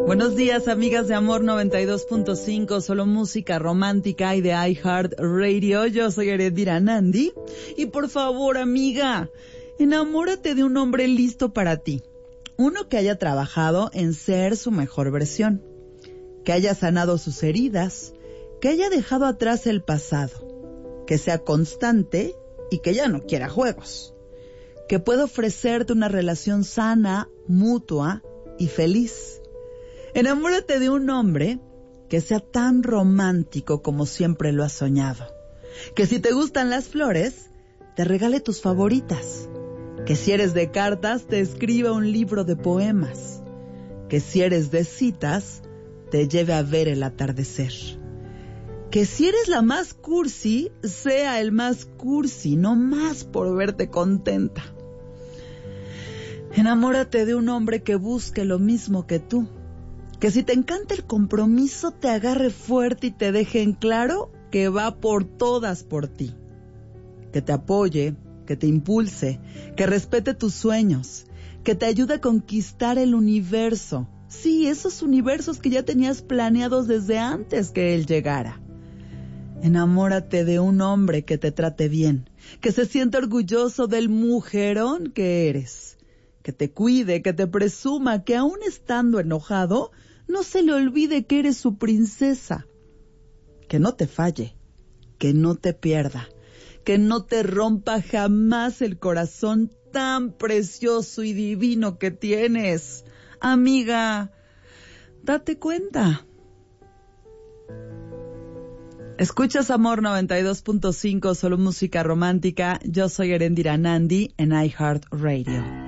Buenos días, amigas de Amor 92.5, solo música romántica y de iHeart Radio. Yo soy Erendira Nandi. Y por favor, amiga, enamórate de un hombre listo para ti. Uno que haya trabajado en ser su mejor versión, que haya sanado sus heridas, que haya dejado atrás el pasado, que sea constante y que ya no quiera juegos, que pueda ofrecerte una relación sana, mutua y feliz. Enamórate de un hombre que sea tan romántico como siempre lo has soñado. Que si te gustan las flores, te regale tus favoritas. Que si eres de cartas, te escriba un libro de poemas. Que si eres de citas, te lleve a ver el atardecer. Que si eres la más cursi, sea el más cursi, no más por verte contenta. Enamórate de un hombre que busque lo mismo que tú. Que si te encanta el compromiso, te agarre fuerte y te deje en claro que va por todas por ti. Que te apoye, que te impulse, que respete tus sueños, que te ayude a conquistar el universo. Sí, esos universos que ya tenías planeados desde antes que él llegara. Enamórate de un hombre que te trate bien, que se sienta orgulloso del mujerón que eres. Que te cuide, que te presuma, que aún estando enojado, no se le olvide que eres su princesa. Que no te falle, que no te pierda, que no te rompa jamás el corazón tan precioso y divino que tienes. Amiga, date cuenta. Escuchas Amor 92.5, solo música romántica. Yo soy Erendira Nandi en iHeart Radio.